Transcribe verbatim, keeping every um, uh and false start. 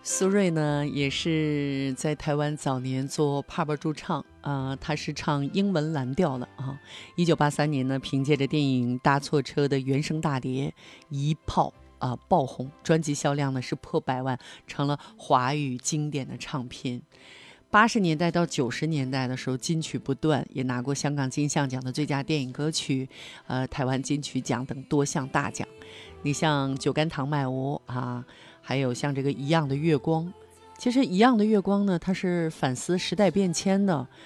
苏芮呢，也是在台湾早年做 pub 驻唱啊、呃，他是唱英文蓝调的啊。一九八三年呢，凭借着电影《搭错车》的原声大碟一炮啊、呃、爆红，专辑销量呢是破百万，成了华语经典的唱片。八十年代到九十年代的时候，金曲不断，也拿过香港金像奖的最佳电影歌曲、呃台湾金曲奖等多项大奖。你像《酒干倘卖无》啊，还有像这个《一样的月光》。其实《一样的月光》呢，它是反思时代变迁的，